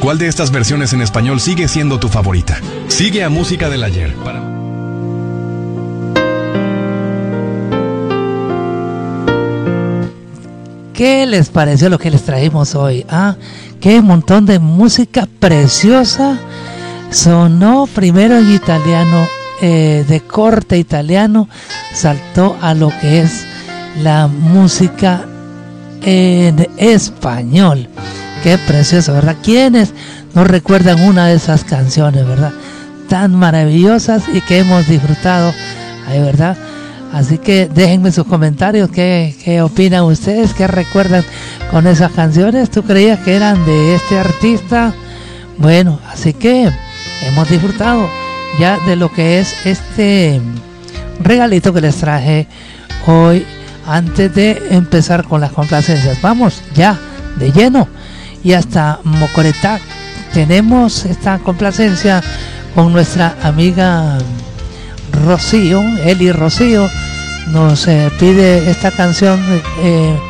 ¿Cuál de estas versiones en español sigue siendo tu favorita? Sigue a Música del Ayer. ¿Qué les pareció lo que les trajimos hoy? Qué montón de música preciosa. Sonó primero en italiano, de corte italiano, saltó a lo que es la música en español. Qué precioso, ¿verdad? ¿Quiénes no recuerdan una de esas canciones, verdad? Tan maravillosas y que hemos disfrutado, ¿verdad? Así que déjenme sus comentarios, ¿qué opinan ustedes? ¿Qué recuerdan con esas canciones? ¿Tú creías que eran de este artista? Bueno, así que hemos disfrutado ya de lo que es este regalito que les traje hoy antes de empezar con las complacencias. Vamos ya de lleno y hasta Mocoretá. Tenemos esta complacencia con nuestra amiga Rocío, Eli Rocío. Nos pide esta canción